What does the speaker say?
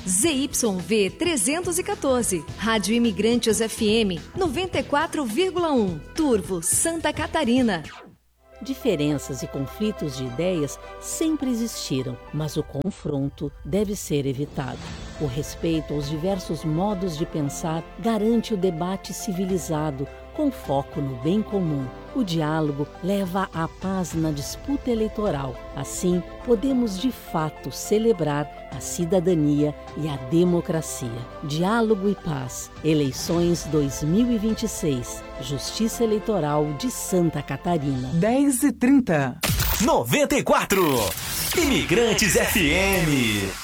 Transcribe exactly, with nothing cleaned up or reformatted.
Z Y V trezentos e quatorze, Rádio Imigrantes F M noventa e quatro vírgula um, Turvo, Santa Catarina. Diferenças e conflitos de ideias sempre existiram, mas o confronto deve ser evitado. O respeito aos diversos modos de pensar garante o debate civilizado, com foco no bem comum. O diálogo leva à paz na disputa eleitoral. Assim, podemos de fato celebrar a cidadania e a democracia. Diálogo e paz. Eleições dois mil e vinte e seis. Justiça Eleitoral de Santa Catarina. dez e trinta. noventa e quatro. Imigrantes F M.